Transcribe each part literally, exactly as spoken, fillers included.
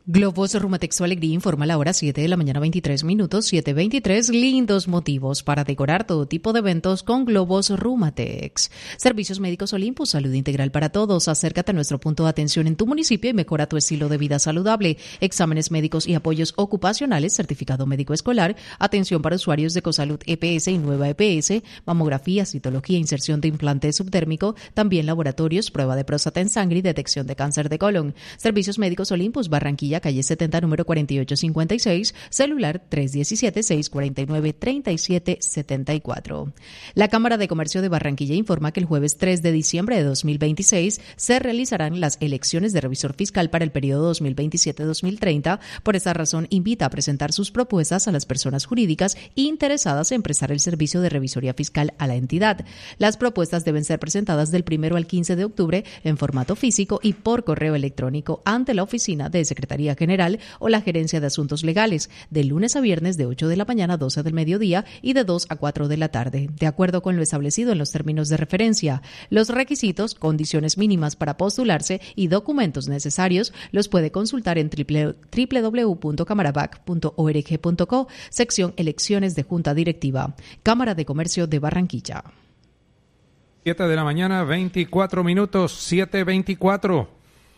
Globos Rumatex Su Alegría informa la hora siete de la mañana veintitrés minutos, siete veintitrés, lindos motivos para decorar todo tipo de eventos con Globos Rumatex. Servicios Médicos Olympus, salud integral para todos. Acércate a nuestro punto de atención en tu municipio y mejora tu estilo de vida saludable. Exámenes médicos y apoyos ocupacionales, certificado médico escolar, atención para usuarios de Ecosalud E P S y Nueva E P S, mamografía, citología, inserción de implante subdérmico, también laboratorios, prueba de próstata en sangre y detección de cáncer de colon. Servicios Médicos Olympus, Barranquilla, calle setenta, número cuarenta y ocho cincuenta y seis, celular tres uno siete, seis cuatro nueve, tres siete siete cuatro. La Cámara de Comercio de Barranquilla informa que el jueves tres de diciembre de dos mil veintiséis se realizarán las elecciones de revisor fiscal para el periodo dos mil veintisiete a dos mil treinta. Por esa razón, invita a presentar sus propuestas a las personas jurídicas interesadas en prestar el servicio de revisoría fiscal a la entidad. Las propuestas deben ser presentadas del primero al quince de octubre en formato físico y por correo electrónico ante la Oficina de Secretaría General o la Gerencia de Asuntos Legales, de lunes a viernes de ocho de la mañana a doce del mediodía y de dos a cuatro de la tarde, de acuerdo con lo establecido en los términos de referencia. Los requisitos, condiciones mínimas para postularse y documentos necesarios los puede consultar en doble u doble u doble u punto camarabac punto org punto co, sección Elecciones de Junta Directiva. Cámara de Comercio de Barranquilla. siete de la mañana, veinticuatro minutos, siete veinticuatro.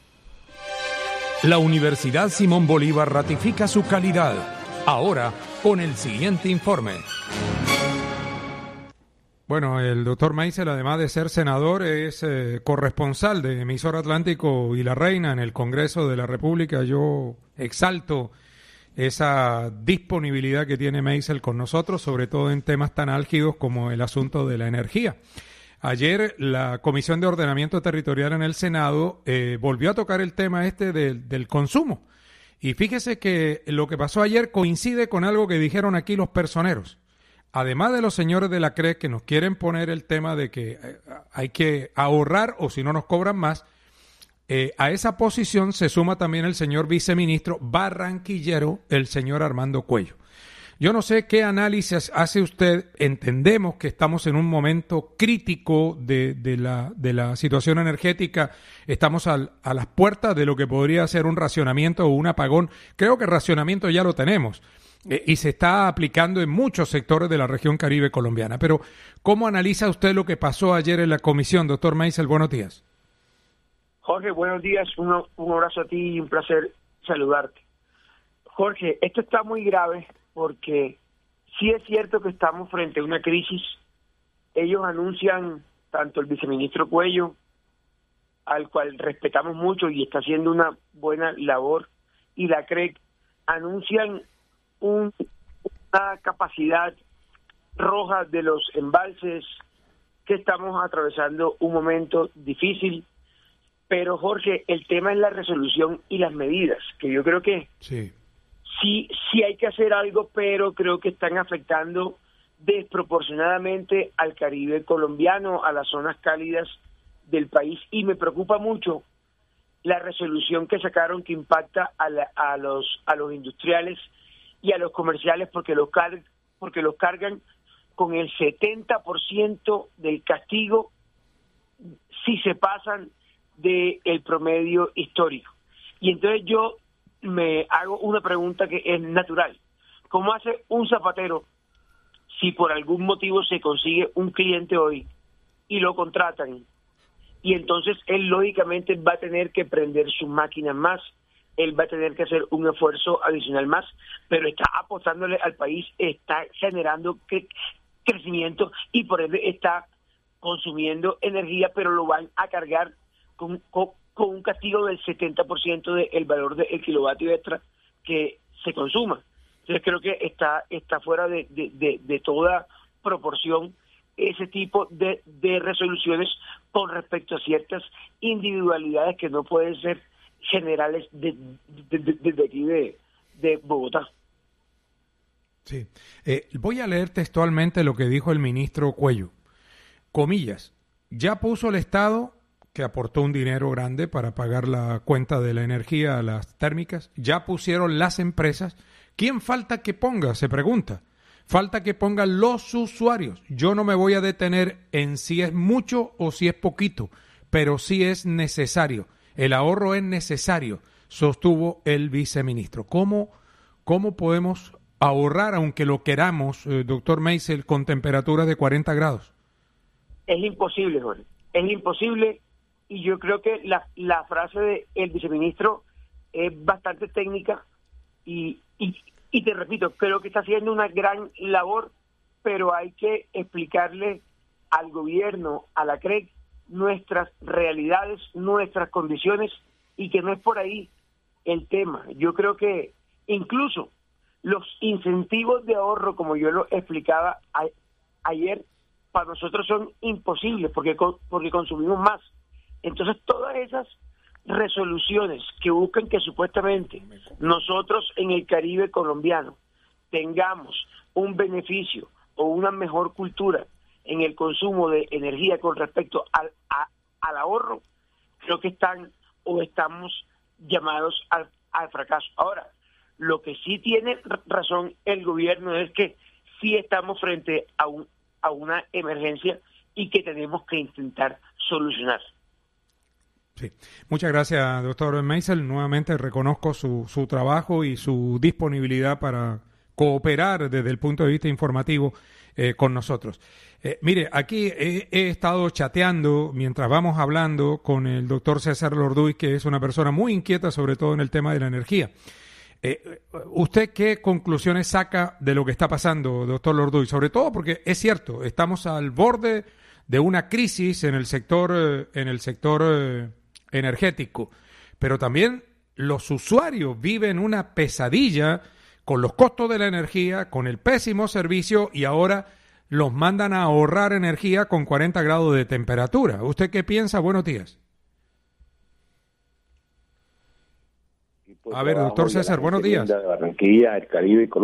La Universidad Simón Bolívar ratifica su calidad. Ahora, con el siguiente informe. Bueno, el doctor Meisel, además de ser senador, es eh, corresponsal de Emisor Atlántico y La Reina en el Congreso de la República. Yo exalto esa disponibilidad que tiene Meisel con nosotros, sobre todo en temas tan álgidos como el asunto de la energía. Ayer la Comisión de Ordenamiento Territorial en el Senado eh, volvió a tocar el tema este del, del consumo. Y fíjese que lo que pasó ayer coincide con algo que dijeron aquí los personeros. Además de los señores de la C R E C que nos quieren poner el tema de que eh, hay que ahorrar o si no nos cobran más, eh, a esa posición se suma también el señor viceministro barranquillero, el señor Armando Cuello. Yo no sé qué análisis hace usted. Entendemos que estamos en un momento crítico de, de, la, de la situación energética. Estamos al, a las puertas de lo que podría ser un racionamiento o un apagón. Creo que racionamiento ya lo tenemos eh, y se está aplicando en muchos sectores de la región Caribe colombiana. Pero, ¿cómo analiza usted lo que pasó ayer en la comisión? Doctor Meisel, buenos días. Jorge, buenos días. Un, un abrazo a ti y un placer saludarte. Jorge, esto está muy grave, porque sí es cierto que estamos frente a una crisis. Ellos anuncian, tanto el viceministro Cuello, al cual respetamos mucho y está haciendo una buena labor, y la C R E C, anuncian un, una capacidad roja de los embalses, que estamos atravesando un momento difícil. Pero, Jorge, el tema es la resolución y las medidas, que yo creo que sí. Sí, sí hay que hacer algo, pero creo que están afectando desproporcionadamente al Caribe colombiano, a las zonas cálidas del país, y me preocupa mucho la resolución que sacaron que impacta a, la, a los a los industriales y a los comerciales, porque los car, porque los cargan con el setenta por ciento del castigo si se pasan del promedio histórico. Y entonces yo me hago una pregunta que es natural. ¿Cómo hace un zapatero si por algún motivo se consigue un cliente hoy y lo contratan? Y entonces él lógicamente va a tener que prender sus máquinas más, él va a tener que hacer un esfuerzo adicional más, pero está apostándole al país, está generando cre- crecimiento y por ende está consumiendo energía, pero lo van a cargar con... con con un castigo del setenta por ciento del valor del kilovatio extra que se consuma. Entonces creo que está está fuera de, de, de, de toda proporción ese tipo de, de resoluciones con respecto a ciertas individualidades que no pueden ser generales desde de, de, de, de aquí de, de Bogotá. Sí. Eh, voy a leer textualmente lo que dijo el ministro Cuello. Comillas, ya puso el Estado, que aportó un dinero grande para pagar la cuenta de la energía a las térmicas, ya pusieron las empresas. ¿Quién falta que ponga? Se pregunta. Falta que pongan los usuarios. Yo no me voy a detener en si es mucho o si es poquito, pero sí es necesario. El ahorro es necesario. sostuvo el viceministro. ¿Cómo, cómo podemos ahorrar, aunque lo queramos, eh, doctor Meisel, con temperaturas de cuarenta grados? Es imposible, Jorge. Es imposible, y yo creo que la, la frase del viceministro es bastante técnica y, y, y te repito, creo que está haciendo una gran labor, pero hay que explicarle al gobierno, a la C R E C, nuestras realidades, nuestras condiciones, y que no es por ahí el tema. Yo creo que incluso los incentivos de ahorro, como yo lo explicaba a, ayer, para nosotros son imposibles porque, porque consumimos más. Entonces, todas esas resoluciones que buscan que supuestamente nosotros en el Caribe colombiano tengamos un beneficio o una mejor cultura en el consumo de energía con respecto al, a, al ahorro, creo que están o estamos llamados al, al fracaso. Ahora, lo que sí tiene razón el gobierno es que sí estamos frente a, un, a una emergencia y que tenemos que intentar solucionar. Sí. Muchas gracias, doctor Meisel. Nuevamente reconozco su, su trabajo y su disponibilidad para cooperar desde el punto de vista informativo eh, con nosotros. Eh, mire, aquí he, he estado chateando mientras vamos hablando con el doctor César Lorduy, que es una persona muy inquieta, sobre todo en el tema de la energía. Eh, ¿Usted qué conclusiones saca de lo que está pasando, doctor Lorduy? Sobre todo porque es cierto, estamos al borde de una crisis en el sector, eh, en el sector eh, energético, pero también los usuarios viven una pesadilla con los costos de la energía, con el pésimo servicio, y ahora los mandan a ahorrar energía con cuarenta grados de temperatura. ¿Usted qué piensa? Buenos días. A ver, doctor César, buenos días. De Barranquilla, el Caribe y Colombia.